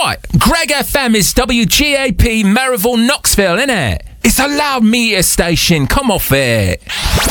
Right, Greg FM is WGAP Maryville, Knoxville, innit? It's a loud meter station. Come off it.